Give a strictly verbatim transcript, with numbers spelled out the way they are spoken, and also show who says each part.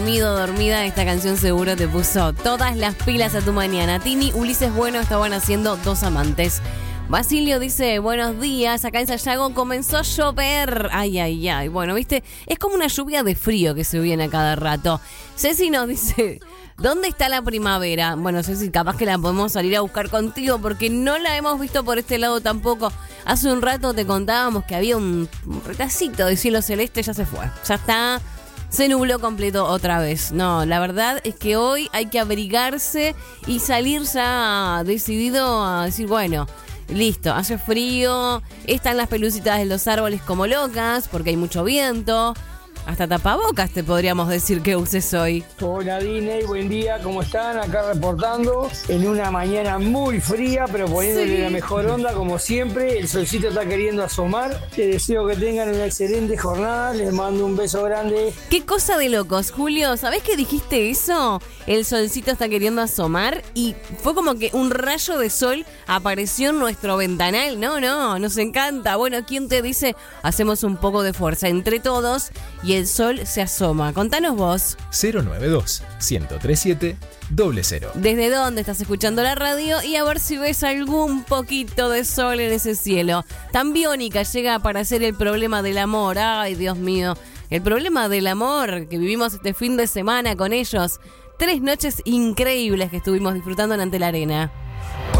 Speaker 1: dormido, dormida, esta canción seguro te puso todas las pilas a tu mañana. Tini, Ulises Bueno estaban haciendo Dos Amantes. Basilio dice, buenos días, acá en Sayago comenzó a llover. Ay, ay, ay. Bueno, viste, es como una lluvia de frío que se viene a cada rato. Ceci nos dice, ¿dónde está la primavera? Bueno, Ceci, capaz que la podemos salir a buscar contigo porque no la hemos visto por este lado tampoco. Hace un rato te contábamos que había un retacito de cielo celeste, ya se fue. Ya está, se nubló completo otra vez. No, la verdad es que hoy hay que abrigarse y salir ya decidido a decir, bueno, listo, hace frío, están las pelucitas de los árboles como locas porque hay mucho viento. Hasta tapabocas te podríamos decir que uses hoy.
Speaker 2: Hola Disney, buen día, ¿cómo están? Acá reportando en una mañana muy fría, pero poniéndole sí. la mejor onda como siempre. El solcito está queriendo asomar. Te deseo que tengan una excelente jornada. Les mando un beso grande.
Speaker 1: Qué cosa de locos, Julio. ¿Sabés que dijiste eso? El solcito está queriendo asomar y fue como que un rayo de sol apareció en nuestro ventanal. No, no, nos encanta. Bueno, ¿quién te dice? Hacemos un poco de fuerza entre todos y el sol se asoma. Contanos vos.
Speaker 3: cero nueve dos, uno cero tres siete, cero cero.
Speaker 1: ¿Desde dónde estás escuchando la radio? Y a ver si ves algún poquito de sol en ese cielo. Tan biónica llega para ser el problema del amor. Ay, Dios mío. El problema del amor que vivimos este fin de semana con ellos. Tres noches increíbles que estuvimos disfrutando en Ante la Arena.